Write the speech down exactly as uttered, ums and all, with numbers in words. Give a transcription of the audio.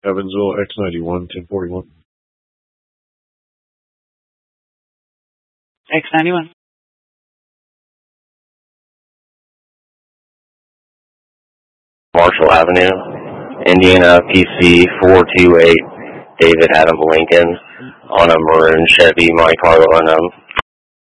Evansville, X ninety-one, ten forty-one. X ninety-one. Marshall Avenue, Indiana, P C four two eight, David Adam Lincoln, on a maroon Chevy Monte Carlo N M.